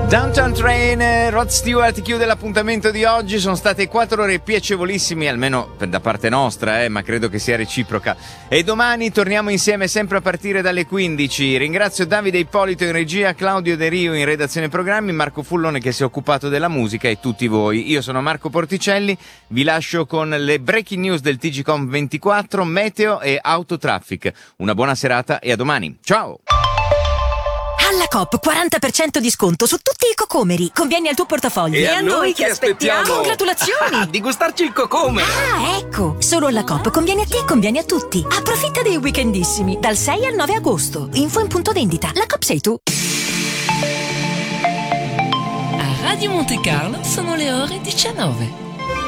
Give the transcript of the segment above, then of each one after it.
Downtown Train, Rod Stewart chiude l'appuntamento di oggi. Sono state 4 ore piacevolissime, almeno da parte nostra, ma credo che sia reciproca. E domani torniamo insieme sempre a partire dalle 15. Ringrazio Davide Ippolito in regia, Claudio De Rio in redazione programmi, Marco Fullone che si è occupato della musica e tutti voi. Io sono Marco Porticelli, vi lascio con le breaking news del TGCom 24, meteo e autotraffic. Una buona serata e a domani. Ciao! Alla Coop 40% di sconto su tutti i cocomeri. Conviene al tuo portafoglio. E a noi che aspettiamo? Congratulazioni! Di gustarci il cocome. Ah, ecco! Solo alla Coop conviene a te e conviene a tutti. Approfitta dei weekendissimi dal 6 al 9 agosto. Info in punto vendita. La Coop sei tu. A Radio Monte Carlo sono le ore 19.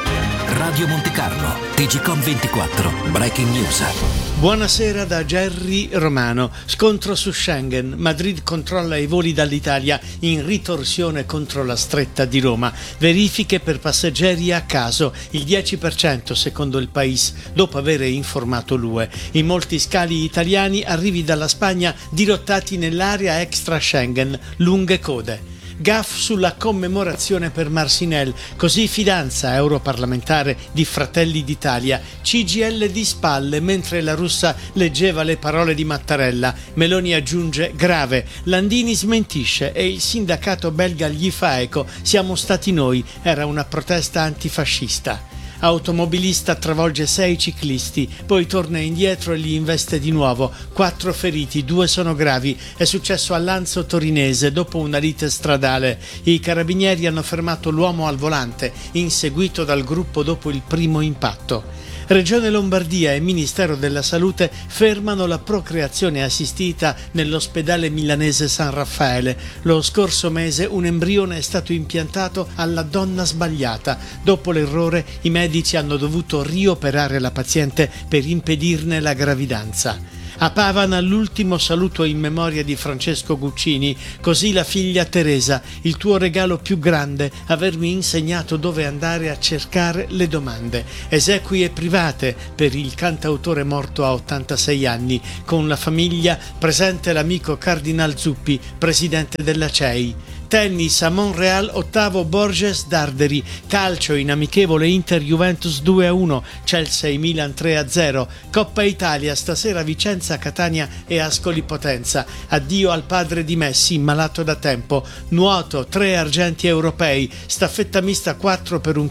Radio Monte Carlo, TGCom 24, Breaking News. Buonasera da Gerry Romano. Scontro su Schengen. Madrid controlla i voli dall'Italia in ritorsione contro la stretta di Roma. Verifiche per passeggeri a caso, il 10% secondo il País, dopo aver informato l'UE. In molti scali italiani arrivi dalla Spagna dirottati nell'area extra Schengen, lunghe code. Gaff sulla commemorazione per Marcinelle, così fidanza europarlamentare di Fratelli d'Italia. CGIL di spalle mentre la russa leggeva le parole di Mattarella. Meloni aggiunge grave, Landini smentisce e il sindacato belga gli fa eco, siamo stati noi, era una protesta antifascista. Automobilista travolge 6 ciclisti, poi torna indietro e li investe di nuovo. 4 feriti, 2 sono gravi. È successo a Lanzo Torinese dopo una lite stradale. I carabinieri hanno fermato l'uomo al volante, inseguito dal gruppo dopo il primo impatto. Regione Lombardia e Ministero della Salute fermano la procreazione assistita nell'ospedale milanese San Raffaele. Lo scorso mese un embrione è stato impiantato alla donna sbagliata. Dopo l'errore i medici hanno dovuto rioperare la paziente per impedirne la gravidanza. A Pavana l'ultimo saluto in memoria di Francesco Guccini, così la figlia Teresa, il tuo regalo più grande, avermi insegnato dove andare a cercare le domande. Esequie private per il cantautore morto a 86 anni, con la famiglia presente l'amico Cardinal Zuppi, presidente della CEI. Tennis a Montreal, ottavo Borges Darderi. Calcio in amichevole Inter-Juventus 2-1, Chelsea-Milan 3-0. Coppa Italia, stasera Vicenza-Catania e Ascoli Potenza. Addio al padre di Messi, malato da tempo. Nuoto, 3 argenti europei. Staffetta mista 4 per 1,5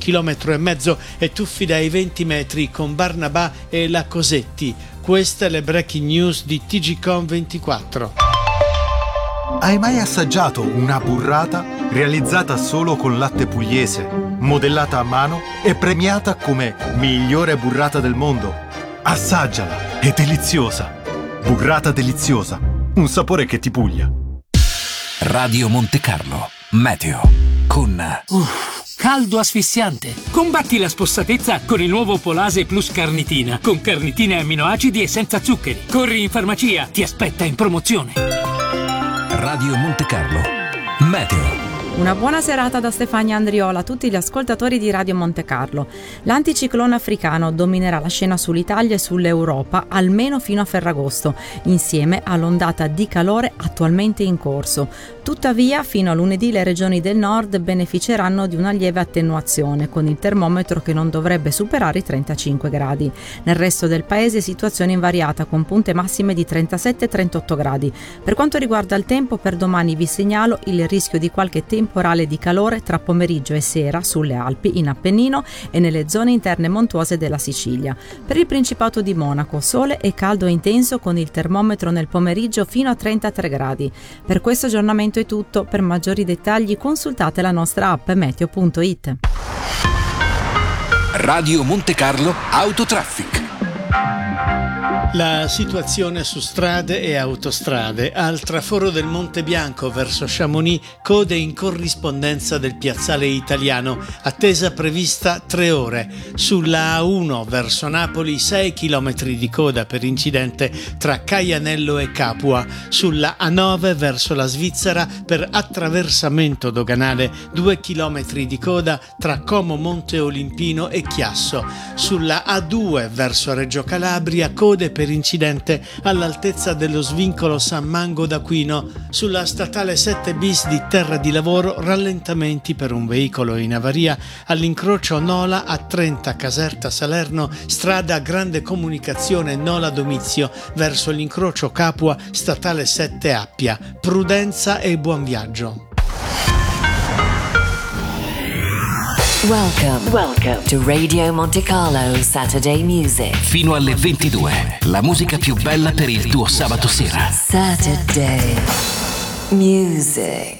km e tuffi dai 20 metri con Barnabà e la Cosetti. Queste le breaking news di TGCom 24. Hai mai assaggiato una burrata realizzata solo con latte pugliese, modellata a mano e premiata come migliore burrata del mondo? Assaggiala, è deliziosa. Burrata deliziosa, un sapore che ti puglia. Radio Monte Carlo, meteo con... Caldo asfissiante. Combatti la spossatezza con il nuovo Polase Plus Carnitina, con carnitine e amminoacidi e senza zuccheri. Corri in farmacia, ti aspetta in promozione. Radio Monte Carlo, meteo. Una buona serata da Stefania Andriola a tutti gli ascoltatori di Radio Monte Carlo. L'anticiclone africano dominerà la scena sull'Italia e sull'Europa almeno fino a Ferragosto, insieme all'ondata di calore attualmente in corso. Tuttavia, fino a lunedì le regioni del nord beneficeranno di una lieve attenuazione, con il termometro che non dovrebbe superare i 35 gradi. Nel resto del paese situazione invariata, con punte massime di 37-38 gradi. Per quanto riguarda il tempo, per domani vi segnalo il rischio di qualche temporale di calore tra pomeriggio e sera sulle Alpi, in Appennino e nelle zone interne montuose della Sicilia. Per il Principato di Monaco, sole e caldo intenso con il termometro nel pomeriggio fino a 33 gradi. Per questo aggiornamento è tutto. Per maggiori dettagli consultate la nostra app meteo.it. Radio Monte Carlo Autotraffic. La situazione su strade e autostrade. Al traforo del Monte Bianco verso Chamonix, code in corrispondenza del piazzale Italiano, attesa prevista 3 ore. Sulla A1 verso Napoli 6 km di coda per incidente tra Caianello e Capua. Sulla A9 verso la Svizzera per attraversamento doganale 2 km di coda tra Como Monte Olimpino e Chiasso. Sulla A2 verso Reggio Calabria code per incidente all'altezza dello svincolo San Mango d'Aquino. Sulla statale 7 bis di Terra di Lavoro rallentamenti per un veicolo in avaria all'incrocio Nola a 30 Caserta Salerno, strada Grande Comunicazione Nola Domizio verso l'incrocio Capua statale 7 Appia. Prudenza e buon viaggio. Welcome to Radio Monte Carlo Saturday Music. Fino alle 22, la musica più bella per il tuo sabato sera. Saturday Music.